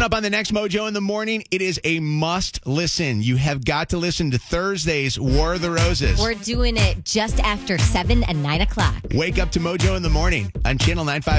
up on the next Mojo in the Morning, it is a must listen. You have got to listen to Thursday's War of the Roses. We're doing it just after 7 and 9 o'clock. Wake up to Mojo in the Morning on Channel 95.